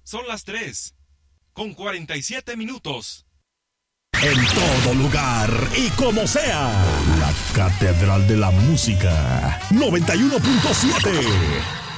Son las 3:47. En todo lugar y como sea, la Catedral de la Música 91.7.